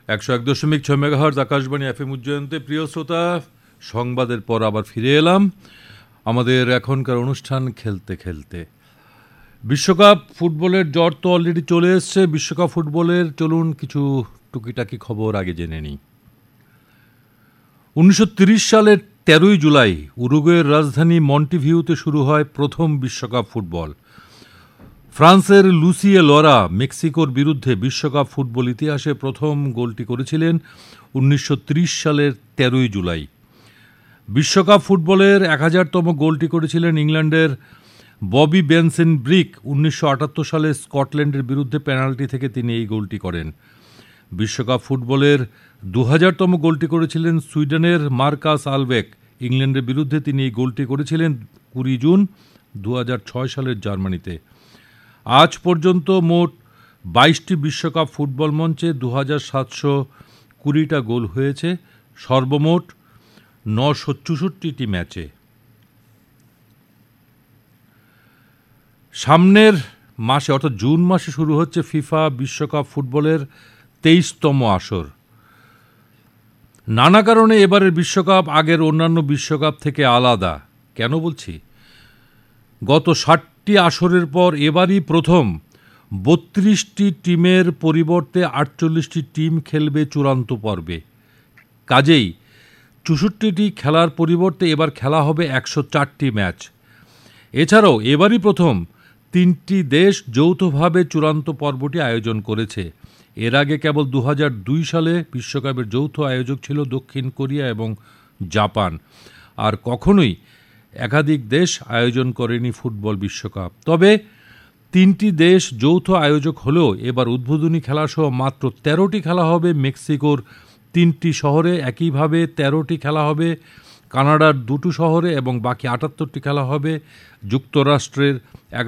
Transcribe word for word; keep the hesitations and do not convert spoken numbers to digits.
একশো এক দশমিক ছয় মেগাহার্জ আকাশবাণী এফএম উজ্জয়ন্তে। প্রিয় শ্রোতা, সংবাদের পর আবার ফিরে এলাম আমাদের এখনকার অনুষ্ঠান খেলতে খেলতে। বিশ্বকাপ ফুটবলের জ্বর তো অলরেডি চলে এসছে। বিশ্বকাপ ফুটবলের চলুন কিছু টুকিটাকি খবর আগে জেনে নিই। উনিশশো তিরিশ সালের তেরোই জুলাই উরুগুয়ের রাজধানী মন্টিভিউতে শুরু হয় প্রথম বিশ্বকাপ ফুটবল। ফ্রান্সের লুসিয়ে লরা মেক্সিকোর বিরুদ্ধে বিশ্বকাপ ফুটবল ইতিহাসে প্রথম গোলটি করেছিলেন উনিশশো তিরিশ সালের তেরোই জুলাই। বিশ্বকাপ ফুটবলের এক হাজারতম গোলটি করেছিলেন ইংল্যান্ডের ববি বেনসেন ব্রিক। উনিশশো আটাত্তর সালে স্কটল্যান্ডের বিরুদ্ধে পেনাল্টি থেকে তিনি এই গোলটি করেন। বিশ্বকাপ ফুটবলের দু হাজারতম গোলটি করেছিলেন সুইডেনের মার্কাস আলবেক। ইংল্যান্ডের বিরুদ্ধে তিনি এই গোলটি করেছিলেন কুড়ি জুন দু হাজার ছয় সালের জার্মানিতে। আজ পর্যন্ত মোট বাইশটি বিশ্বকাপ ফুটবল মঞ্চে দু হাজার সাতশো কুড়িটা গোল হয়েছে, সর্বমোট নশো চৌষট্টিটি ম্যাচে। সামনের মাসে অর্থাৎ জুন মাসে শুরু হচ্ছে ফিফা বিশ্বকাপ ফুটবলের তেইশতম আসর। নানা কারণে এবারের বিশ্বকাপ আগের অন্যান্য বিশ্বকাপ থেকে আলাদা। কেন বলছি? গত ষাটটি আসরের পর এবারই প্রথম বত্রিশটি টিমের পরিবর্তে আটচল্লিশটি টিম খেলবে চূড়ান্ত পর্বে। কাজেই চৌষট্টিটি খেলার পরিবর্তে এবার খেলা হবে একশো চারটি ম্যাচ। এছাড়াও এবারই প্রথম তিনটি দেশ যৌথভাবে চূড়ান্ত পর্বটি আয়োজন করেছে। এর আগে কেবল দু হাজার দুই সালে বিশ্বকাপের যৌথ আয়োজক ছিল দক্ষিণ কোরিয়া এবং জাপান। আর কখনোই একাধিক দেশ আয়োজন করেনি ফুটবল বিশ্বকাপ। তবে তিনটি দেশ যৌথ আয়োজক হলেও এবার উদ্বোধনী খেলাসহ মাত্র তেরোটি খেলা হবে মেক্সিকোর তিনটি শহরে। একইভাবে তেরোটি খেলা হবে কানাডার দুটো শহরে এবং বাকি আটাত্তরটি খেলা হবে যুক্তরাষ্ট্রের